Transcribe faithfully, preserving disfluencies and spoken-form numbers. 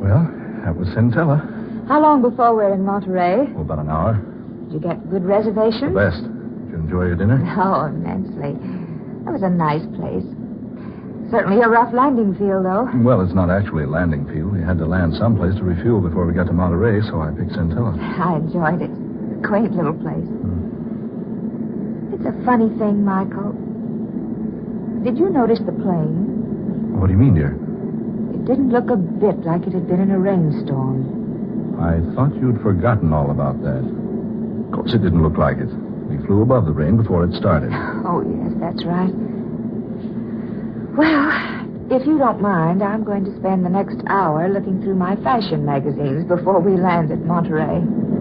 Well, that was Centella. How long before we're in Monterey? Oh, about an hour. Did you get good reservations? The best. Did you enjoy your dinner? Oh, immensely. That was a nice place. Certainly a rough landing field, though. Well, it's not actually a landing field. We had to land someplace to refuel before we got to Monterey, so I picked Centella. I enjoyed it. Quaint little place. Hmm. It's a funny thing, Michael. Did you notice the plane? What do you mean, dear? It didn't look a bit like it had been in a rainstorm. I thought you'd forgotten all about that. Of course, it didn't look like it. We flew above the rain before it started. Oh, yes, that's right. Well, if you don't mind, I'm going to spend the next hour looking through my fashion magazines before we land at Monterey.